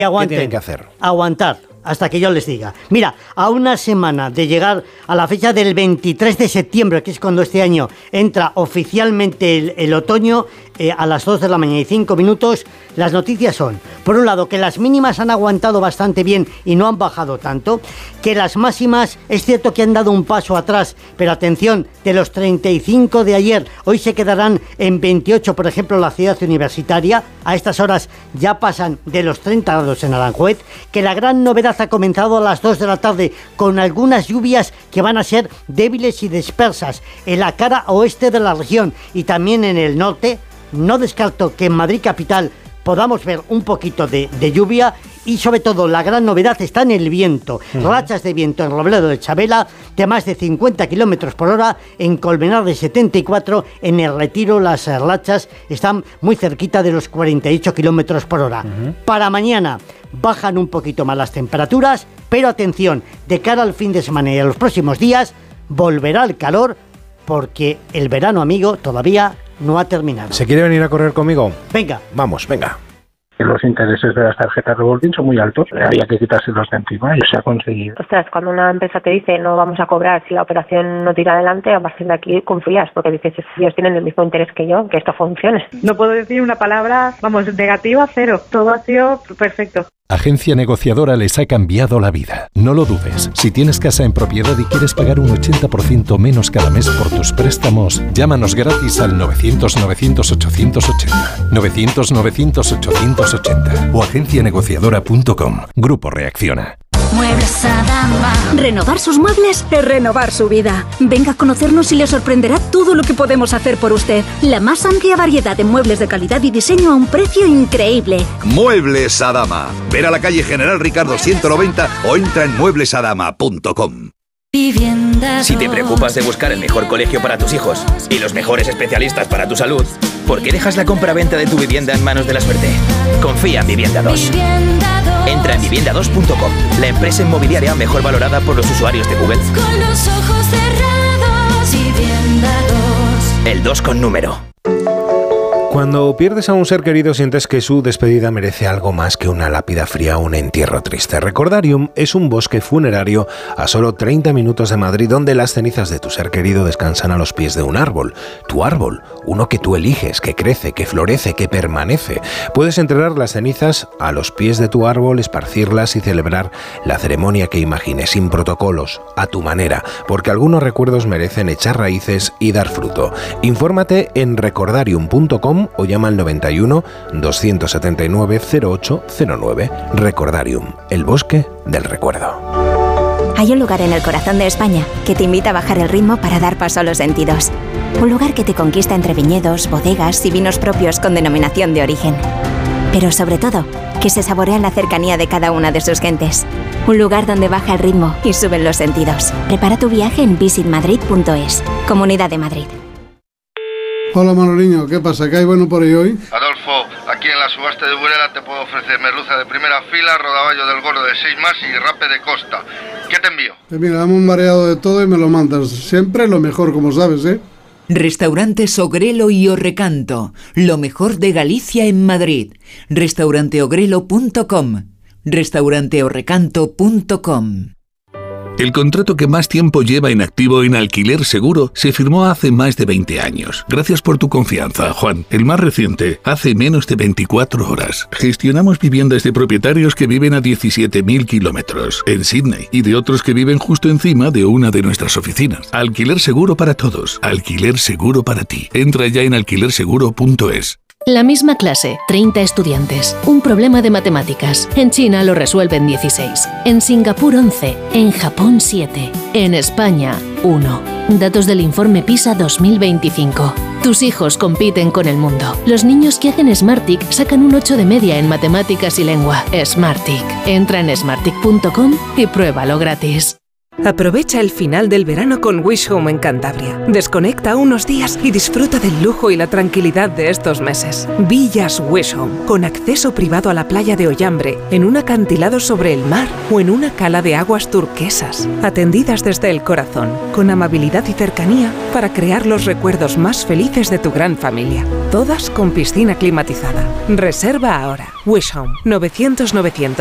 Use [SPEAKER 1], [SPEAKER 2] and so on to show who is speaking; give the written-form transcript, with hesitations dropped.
[SPEAKER 1] ¿Qué tienen que hacer? Aguantar hasta que yo les diga. Mira, a una semana de llegar a la fecha del 23 de septiembre, que es cuando este año entra oficialmente el otoño, a las 2 de la mañana y 5 minutos, las noticias son, por un lado, que las mínimas han aguantado bastante bien y no han bajado tanto, que las máximas, es cierto que han dado un paso atrás, pero atención, de los 35 de ayer, hoy se quedarán en 28, por ejemplo, la ciudad universitaria, a estas horas ya pasan de los 30 grados en Aranjuez, que la gran novedad ha comenzado a las 2 de la tarde con algunas lluvias que van a ser débiles y dispersas en la cara oeste de la región y también en el norte. No descarto que en Madrid capital podamos ver un poquito de lluvia y sobre todo la gran novedad está en el viento. Rachas de viento en Robledo de Chabela de más de 50 kilómetros por hora, en Colmenar de 74, en El Retiro las rachas están muy cerquita de los 48 kilómetros por hora. Para mañana bajan un poquito más las temperaturas, pero atención, de cara al fin de semana y a los próximos días volverá el calor porque el verano, amigo, todavía no ha terminado.
[SPEAKER 2] ¿Se quiere venir a correr conmigo?
[SPEAKER 1] Venga.
[SPEAKER 2] Vamos, venga.
[SPEAKER 3] Los intereses de las tarjetas revolving son muy altos. Había que quitárselos de encima y se ha conseguido.
[SPEAKER 4] Ostras, cuando una empresa te dice no vamos a cobrar si la operación no tira adelante, a partir de aquí confías, porque dices, ellos tienen el mismo interés que yo, que esto funcione.
[SPEAKER 5] No puedo decir una palabra, negativa, cero. Todo ha sido perfecto.
[SPEAKER 6] Agencia Negociadora les ha cambiado la vida. No lo dudes. Si tienes casa en propiedad y quieres pagar un 80% menos cada mes por tus préstamos, llámanos gratis al 900-900-880. 900-900-880 o agencianegociadora.com. Grupo Reacciona.
[SPEAKER 7] Muebles Adama. Renovar sus muebles es renovar su vida. Venga a conocernos y le sorprenderá todo lo que podemos hacer por usted. La más amplia variedad de muebles de calidad y diseño a un precio increíble.
[SPEAKER 8] Muebles Adama. Ver a la calle General Ricardo 190 o entra en mueblesadama.com.
[SPEAKER 9] Si te preocupas de buscar el mejor colegio para tus hijos y los mejores especialistas para tu salud, ¿por qué dejas la compra-venta de tu vivienda en manos de la suerte? Confía en Vivienda 2. Entra en vivienda2.com, la empresa inmobiliaria mejor valorada por los usuarios de Google.
[SPEAKER 10] Con los ojos cerrados, Vivienda 2.
[SPEAKER 9] El 2 con número.
[SPEAKER 2] Cuando pierdes a un ser querido sientes que su despedida merece algo más que una lápida fría o un entierro triste. Recordarium es un bosque funerario a solo 30 minutos de Madrid donde las cenizas de tu ser querido descansan a los pies de un árbol. Tu árbol, uno que tú eliges, que crece, que florece, que permanece. Puedes entregar las cenizas a los pies de tu árbol, esparcirlas y celebrar la ceremonia que imagines, sin protocolos, a tu manera, porque algunos recuerdos merecen echar raíces y dar fruto. Infórmate en recordarium.com o llama al 91 279 0809. Recordarium, el bosque del recuerdo.
[SPEAKER 11] Hay un lugar en el corazón de España que te invita a bajar el ritmo para dar paso a los sentidos. Un lugar que te conquista entre viñedos, bodegas y vinos propios con denominación de origen. Pero sobre todo, que se saborea la cercanía de cada una de sus gentes. Un lugar donde baja el ritmo y suben los sentidos. Prepara tu viaje en visitmadrid.es. Comunidad de Madrid.
[SPEAKER 12] Hola Manoliño, ¿qué pasa? ¿Qué hay bueno por ahí hoy?
[SPEAKER 13] Adolfo, aquí en la subasta de Burela te puedo ofrecer merluza de primera fila, rodaballo del gordo de 6 más y rape de costa. ¿Qué te envío?
[SPEAKER 12] Mira, dame un mareado de todo y me lo mandas. Siempre lo mejor, como sabes, ¿eh?
[SPEAKER 14] Restaurantes Ogrelo y Orrecanto, lo mejor de Galicia en Madrid. Restauranteogrelo.com. Restauranteorrecanto.com.
[SPEAKER 15] El contrato que más tiempo lleva en activo en Alquiler Seguro se firmó hace más de 20 años. Gracias por tu confianza, Juan. El más reciente, hace menos de 24 horas. Gestionamos viviendas de propietarios que viven a 17.000 kilómetros en Sydney y de otros que viven justo encima de una de nuestras oficinas. Alquiler Seguro para todos. Alquiler Seguro para ti. Entra ya en alquilerseguro.es.
[SPEAKER 16] La misma clase, 30 estudiantes. Un problema de matemáticas. En China lo resuelven 16. En Singapur 11. En Japón 7. En España 1. Datos del informe PISA 2025. Tus hijos compiten con el mundo. Los niños que hacen Smartick sacan un 8 de media en matemáticas y lengua. Smartick. Entra en smartick.com y pruébalo gratis.
[SPEAKER 17] Aprovecha el final del verano con Wish Home en Cantabria. Desconecta unos días y disfruta del lujo y la tranquilidad de estos meses. Villas Wish Home, con acceso privado a la playa de Ollambre, en un acantilado sobre el mar o en una cala de aguas turquesas. Atendidas desde el corazón, con amabilidad y cercanía para crear los recuerdos más felices de tu gran familia. Todas con piscina climatizada. Reserva ahora. Wish Home, 900 900